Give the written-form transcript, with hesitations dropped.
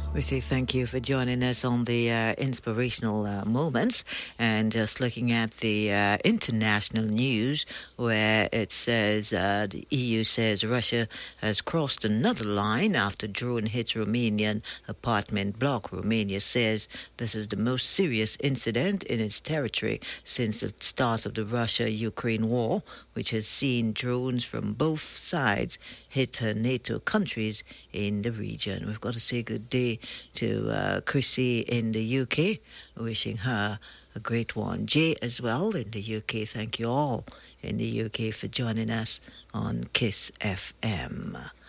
We say thank you for joining us on the inspirational moments and just looking at the international news where it says the EU says Russia has crossed another line after drone hits Romanian apartment block. Romania says this is the most serious incident in its territory since the start of the Russia-Ukraine war, which has seen drones from both sides hit NATO countries in the region. We've got to say good day to Chrissy in the UK, wishing her a great one. Jay as well in the UK. Thank you all in the UK for joining us on KISS FM.